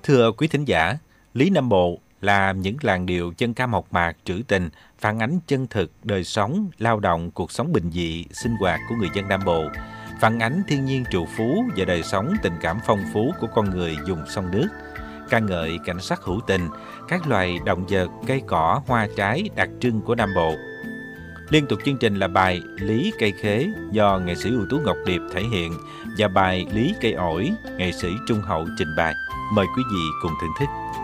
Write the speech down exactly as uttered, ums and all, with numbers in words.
Thưa quý thính giả, Lý Nam Bộ là những làn điệu dân ca mộc mạc trữ tình, phản ánh chân thực đời sống, lao động, cuộc sống bình dị, sinh hoạt của người dân Nam Bộ, phản ánh thiên nhiên trù phú và đời sống tình cảm phong phú của con người vùng sông nước, ca ngợi cảnh sắc hữu tình, các loài động vật, cây cỏ, hoa trái đặc trưng của Nam Bộ. Liên tục chương trình là bài Lý Cây Khế do nghệ sĩ ưu tú Ngọc Điệp thể hiện và bài Lý Cây Ổi, nghệ sĩ Trung Hậu trình bày. Mời quý vị cùng thưởng thức.